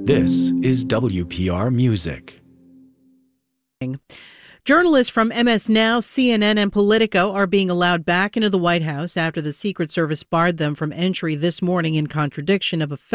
This is WPR Music. Journalists from MS Now, CNN, and Politico are being allowed back into the White House after the Secret Service barred them from entry this morning in contradiction of a